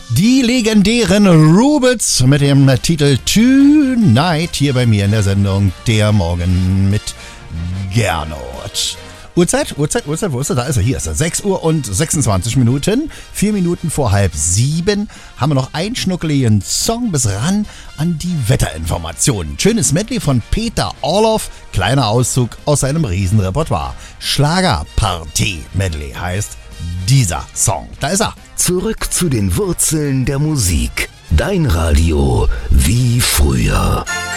Die legendären Rubels mit dem Titel Tonight hier bei mir in der Sendung Der Morgen mit Gernot. Uhrzeit, wo ist er? Da ist er, hier ist er. 6 Uhr und 26 Minuten, 4 Minuten vor 6:30, haben wir noch einen schnuckeligen Song bis ran an die Wetterinformationen. Schönes Medley von Peter Orloff, kleiner Auszug aus seinem Riesenrepertoire. Schlagerparty-Medley heißt dieser Song. Da ist er. Zurück zu den Wurzeln der Musik. Dein Radio wie früher.